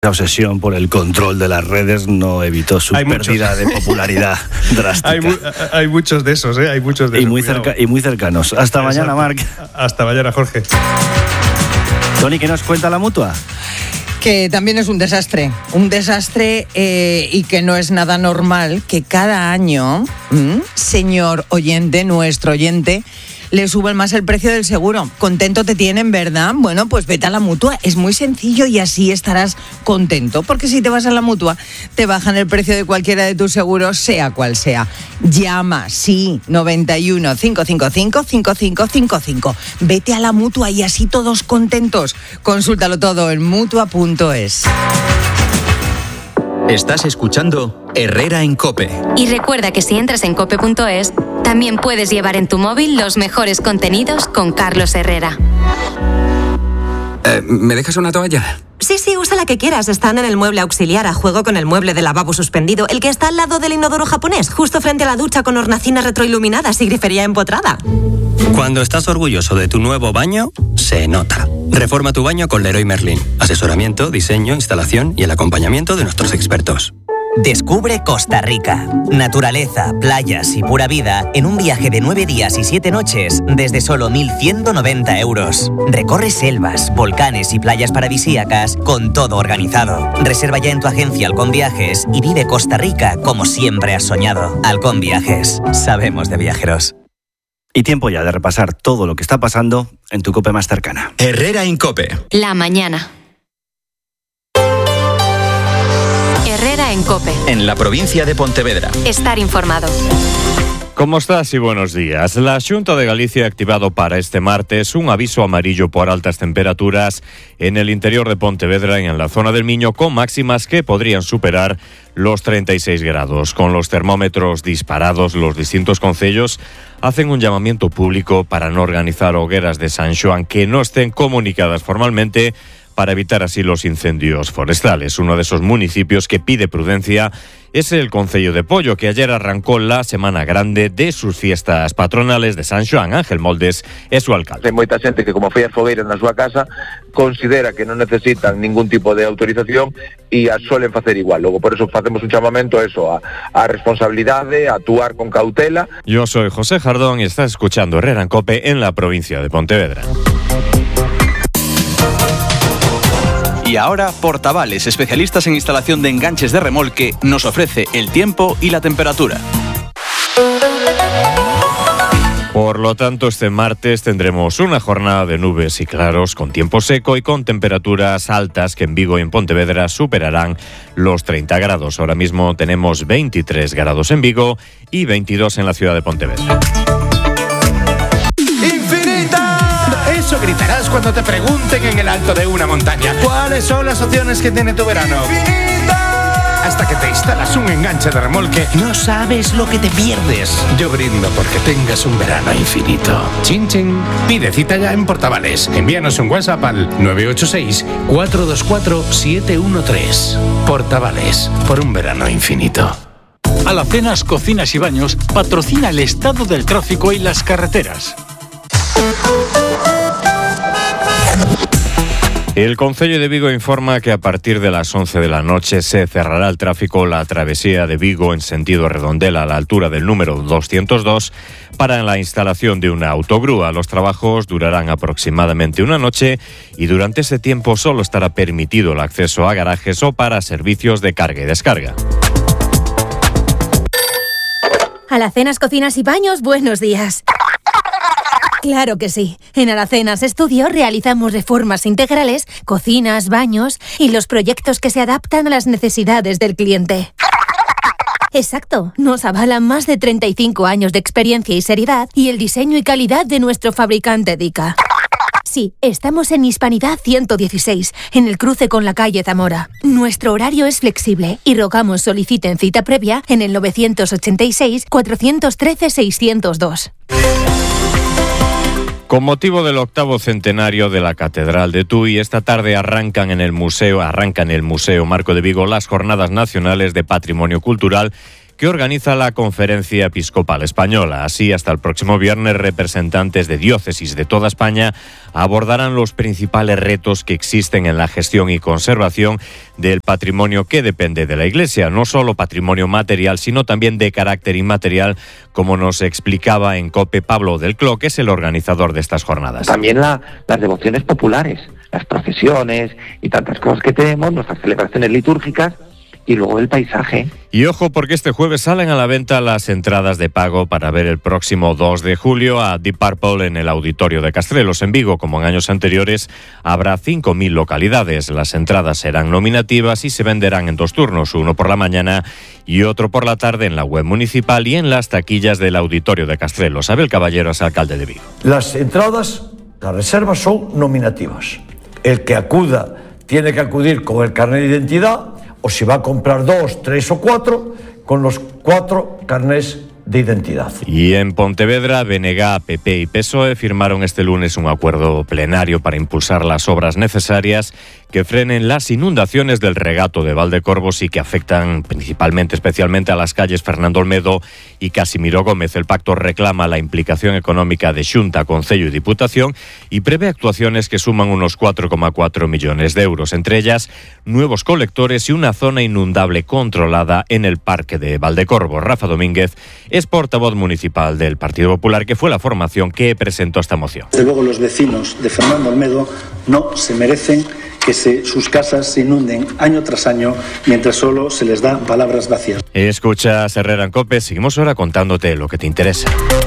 esta obsesión por el control de las redes no evitó su pérdida de popularidad drástica. Hay muchos de esos, hay muchos de esos. Y muy cercanos. Hasta mañana, Marc. Hasta mañana, Jorge. Tony, ¿qué nos cuenta la Mutua? Que también es un desastre y que no es nada normal que cada año, señor oyente, nuestro oyente, le suben más el precio del seguro. Contento te tienen, ¿verdad? Bueno, pues vete a la Mutua. Es muy sencillo y así estarás contento. Porque si te vas a la Mutua, te bajan el precio de cualquiera de tus seguros, sea cual sea. Llama, 91 555 5555. Vete a la Mutua y así todos contentos. Consúltalo todo en Mutua.es. Estás escuchando Herrera en COPE. Y recuerda que si entras en cope.es, también puedes llevar en tu móvil los mejores contenidos con Carlos Herrera. ¿Me dejas una toalla? Sí, usa la que quieras. Están en el mueble auxiliar a juego con el mueble de lavabo suspendido, el que está al lado del inodoro japonés, justo frente a la ducha con hornacinas retroiluminadas y grifería empotrada. Cuando estás orgulloso de tu nuevo baño, se nota. Reforma tu baño con Leroy Merlin. Asesoramiento, diseño, instalación y el acompañamiento de nuestros expertos. Descubre Costa Rica. Naturaleza, playas y pura vida en un viaje de 9 días y 7 noches desde solo 1.190 euros. Recorre selvas, volcanes y playas paradisíacas con todo organizado. Reserva ya en tu agencia Halcón Viajes y vive Costa Rica como siempre has soñado. Halcón Viajes. Sabemos de viajeros. Y tiempo ya de repasar todo lo que está pasando en tu COPE más cercana. Herrera en COPE. La mañana. Herrera en COPE. En la provincia de Pontevedra. Estar informado. ¿Cómo estás y buenos días? La Xunta de Galicia ha activado para este martes un aviso amarillo por altas temperaturas en el interior de Pontevedra y en la zona del Miño, con máximas que podrían superar los 36 grados. Con los termómetros disparados, los distintos concellos hacen un llamamiento público para no organizar hogueras de San Xoán que no estén comunicadas formalmente, para evitar así los incendios forestales. Uno de esos municipios que pide prudencia es el concello de Pollo, que ayer arrancó la Semana Grande de sus fiestas patronales de San Xoán. Ángel Moldes é su alcalde. Hai moita xente que, como fai as fogueiras na súa casa, considera que non necesitan ningún tipo de autorización e as suelen facer igual. Logo, por eso facemos un chamamento a eso, a responsabilidade, a actuar con cautela. Yo soy José Jardón y estás escuchando Herrera en COPE en la provincia de Pontevedra. Y ahora, Portavales, especialistas en instalación de enganches de remolque, nos ofrece el tiempo y la temperatura. Por lo tanto, este martes tendremos una jornada de nubes y claros, con tiempo seco y con temperaturas altas que en Vigo y en Pontevedra superarán los 30 grados. Ahora mismo tenemos 23 grados en Vigo y 22 en la ciudad de Pontevedra. Eso gritarás cuando te pregunten en el alto de una montaña ¿cuáles son las opciones que tiene tu verano? ¡Infinita! Hasta que te instalas un enganche de remolque, no sabes lo que te pierdes. Yo brindo porque tengas un verano infinito. Chin chin. Pide cita ya en Portavales. Envíanos un WhatsApp al 986-424-713. Portavales, por un verano infinito. Alacenas Cocinas y Baños patrocina el estado del tráfico y las carreteras. El Concello de Vigo informa que a partir de las 11 de la noche se cerrará el tráfico la travesía de Vigo en sentido Redondela a la altura del número 202 para la instalación de una autogrúa. Los trabajos durarán aproximadamente una noche y durante ese tiempo solo estará permitido el acceso a garajes o para servicios de carga y descarga. Alacenas Cocinas y Baños, buenos días. Claro que sí. En Alacenas Estudio realizamos reformas integrales, cocinas, baños y los proyectos que se adaptan a las necesidades del cliente. Exacto. Nos avalan más de 35 años de experiencia y seriedad y el diseño y calidad de nuestro fabricante Dica. Sí, estamos en Hispanidad 116, en el cruce con la calle Zamora. Nuestro horario es flexible y rogamos soliciten cita previa en el 986-413-602. Con motivo del 8º centenario de la Catedral de Tui, esta tarde arranca en el Museo Marco de Vigo las Jornadas Nacionales de Patrimonio Cultural, que organiza la Conferencia Episcopal Española. Así, hasta el próximo viernes, representantes de diócesis de toda España abordarán los principales retos que existen en la gestión y conservación del patrimonio que depende de la Iglesia, no solo patrimonio material, sino también de carácter inmaterial, como nos explicaba en COPE Pablo del Cló, que es el organizador de estas jornadas. También las devociones populares, las procesiones y tantas cosas que tenemos, nuestras celebraciones litúrgicas y luego el paisaje. Y ojo, porque este jueves salen a la venta las entradas de pago para ver el próximo 2 de julio a Deep Purple en el Auditorio de Castrelos. En Vigo, como en años anteriores, habrá 5.000 localidades. Las entradas serán nominativas y se venderán en 2 turnos, uno por la mañana y otro por la tarde en la web municipal y en las taquillas del Auditorio de Castrelos. Abel Caballero es alcalde de Vigo. Las entradas, las reservas son nominativas. El que acuda tiene que acudir con el carnet de identidad, o si va a comprar 2, 3 o 4, con los 4 carnés de identidad. Y en Pontevedra, BNG, PP y PSOE firmaron este lunes un acuerdo plenario para impulsar las obras necesarias que frenen las inundaciones del regato de Valdecorvos y que afectan especialmente a las calles Fernando Olmedo y Casimiro Gómez. El pacto reclama la implicación económica de Xunta, Concello y Diputación y prevé actuaciones que suman unos 4,4 millones de euros, entre ellas nuevos colectores y una zona inundable controlada en el parque de Valdecorvos. Rafa Domínguez es portavoz municipal del Partido Popular, que fue la formación que presentó esta moción. Desde luego los vecinos de Fernando Olmedo no se merecen que sus casas se inunden año tras año mientras solo se les da palabras vacías. Escuchas Herrera en COPE, seguimos ahora contándote lo que te interesa.